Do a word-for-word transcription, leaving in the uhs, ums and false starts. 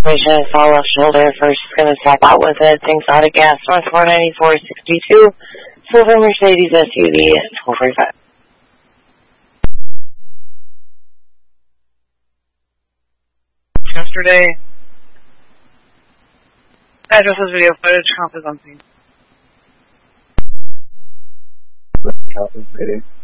Information, fall left shoulder, first going to tap out with it, thanks out of gas, on four ninety-four sixty-two, silver Mercedes S U V, twelve forty-five. Yesterday, addresses, video footage, comp is on scene. Copy, ready.